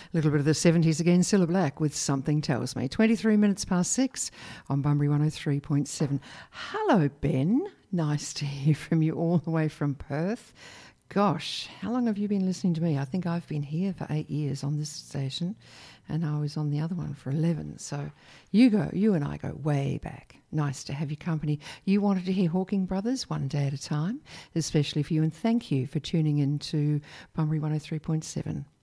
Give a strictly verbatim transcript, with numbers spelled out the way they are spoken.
little bit of the seventies again, Cilla Black with Something Tells Me. twenty-three minutes past six on Bunbury one oh three point seven. Hello, Ben. Nice to hear from you all the way from Perth. Gosh, how long have you been listening to me? I think I've been here for eight years on this station, and I was on the other one for eleven. So you go, you and I go way back. Nice to have your company. You wanted to hear Hawking Brothers one day at a time, especially for you, and thank you for tuning in to Bunbury one oh three point seven.